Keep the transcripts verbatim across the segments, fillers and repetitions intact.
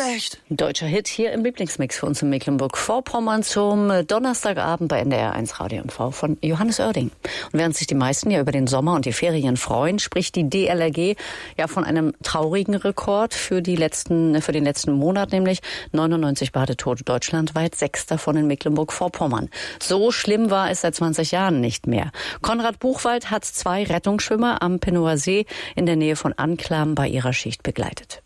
schlecht. Deutscher Hit hier im Lieblingsmix für uns in Mecklenburg-Vorpommern zum Donnerstagabend bei N D R eins Radio und V von Johannes Oerding. Und während sich die meisten ja über den Sommer und die Ferien freuen, spricht die D L R G ja von einem traurigen Rekord für die letzten, für den letzten Monat, nämlich neunundneunzig Badetote deutschlandweit, sechs davon in Mecklenburg-Vorpommern. So schlimm war es seit zwanzig Jahren nicht mehr. Konrad Buchwald hat zwei Rettungsschwimmer am Pinnower See in der Nähe von Anklam bei ihrer Schicht begleitet.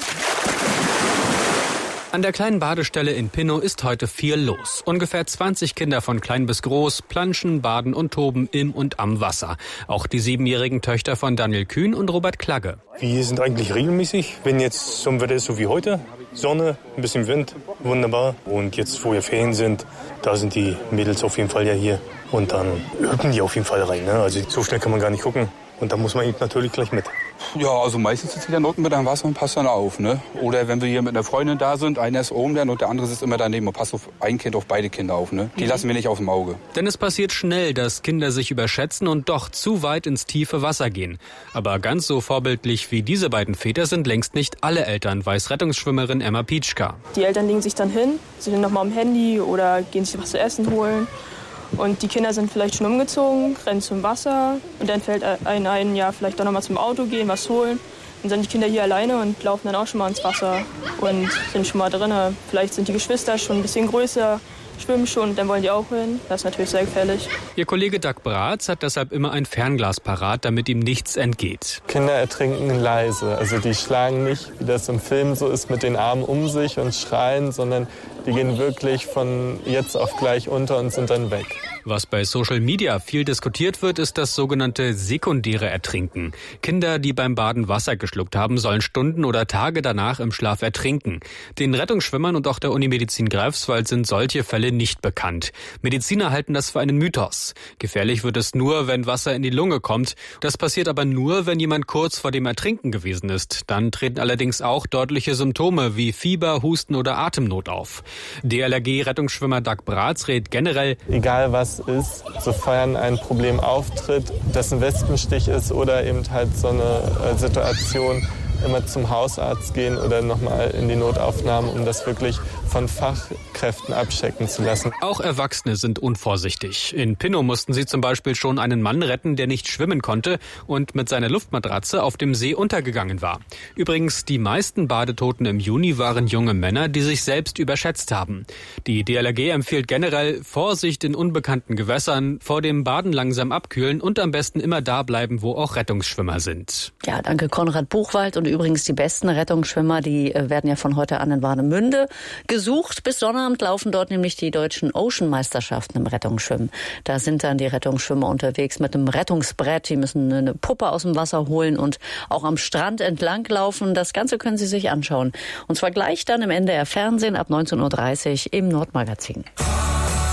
An der kleinen Badestelle in Pinnow ist heute viel los. Ungefähr zwanzig Kinder von klein bis groß planschen, baden und toben im und am Wasser. Auch die siebenjährigen Töchter von Daniel Kühn und Robert Klagge. Wir sind eigentlich regelmäßig, wenn jetzt so ein Wetter ist so wie heute. Sonne, ein bisschen Wind, wunderbar. Und jetzt, wo ja Ferien sind, da sind die Mädels auf jeden Fall ja hier. Und dann hüpfen die auf jeden Fall rein. Ne? Also so schnell kann man gar nicht gucken. Und da muss man eben natürlich gleich mit. Ja, also meistens sitzt der unten mit am Wasser und passt dann auf. Ne? Oder wenn wir hier mit einer Freundin da sind, einer ist oben dann und der andere sitzt immer daneben und passt auf ein Kind, auf beide Kinder auf. Ne? Die mhm. lassen wir nicht aus dem Auge. Denn es passiert schnell, dass Kinder sich überschätzen und doch zu weit ins tiefe Wasser gehen. Aber ganz so vorbildlich wie diese beiden Väter sind längst nicht alle Eltern, weiß Rettungsschwimmerin Emma Pietschka. Die Eltern legen sich dann hin, sind noch mal am Handy oder gehen sich was zu essen holen. Und die Kinder sind vielleicht schon umgezogen, rennen zum Wasser und dann fällt einem ein, ja, vielleicht doch noch mal zum Auto gehen, was holen. Dann sind die Kinder hier alleine und laufen dann auch schon mal ins Wasser und sind schon mal drin. Vielleicht sind die Geschwister schon ein bisschen größer, schwimmen schon, dann wollen die auch hin. Das ist natürlich sehr gefährlich. Ihr Kollege Doug Bratz hat deshalb immer ein Fernglas parat, damit ihm nichts entgeht. Kinder ertrinken leise. Also die schlagen nicht, wie das im Film so ist, mit den Armen um sich und schreien, sondern die gehen wirklich von jetzt auf gleich unter und sind dann weg. Was bei Social Media viel diskutiert wird, ist das sogenannte sekundäre Ertrinken. Kinder, die beim Baden Wasser geschluckt haben, sollen Stunden oder Tage danach im Schlaf ertrinken. Den Rettungsschwimmern und auch der Unimedizin Greifswald sind solche Fälle nicht bekannt. Mediziner halten das für einen Mythos. Gefährlich wird es nur, wenn Wasser in die Lunge kommt. Das passiert aber nur, wenn jemand kurz vor dem Ertrinken gewesen ist. Dann treten allerdings auch deutliche Symptome wie Fieber, Husten oder Atemnot auf. D L R G-Rettungsschwimmer Doug Bratz rät generell, egal was ist, sofern ein Problem auftritt, das ein Wespenstich ist oder eben halt so eine Situation, immer zum Hausarzt gehen oder nochmal in die Notaufnahme, um das wirklich von Fachkräften abchecken zu lassen. Auch Erwachsene sind unvorsichtig. In Pinnow mussten sie zum Beispiel schon einen Mann retten, der nicht schwimmen konnte und mit seiner Luftmatratze auf dem See untergegangen war. Übrigens, die meisten Badetoten im Juni waren junge Männer, die sich selbst überschätzt haben. Die D L R G empfiehlt generell Vorsicht in unbekannten Gewässern, vor dem Baden langsam abkühlen und am besten immer da bleiben, wo auch Rettungsschwimmer sind. Ja, danke Konrad Buchwald. Und übrigens die besten Rettungsschwimmer, die werden ja von heute an in Warnemünde gesucht. Bis Sonnabend laufen dort nämlich die deutschen Ocean-Meisterschaften im Rettungsschwimmen. Da sind dann die Rettungsschwimmer unterwegs mit einem Rettungsbrett. Die müssen eine Puppe aus dem Wasser holen und auch am Strand entlang laufen. Das Ganze können Sie sich anschauen. Und zwar gleich dann im N D R Fernsehen ab neunzehn Uhr dreißig im Nordmagazin.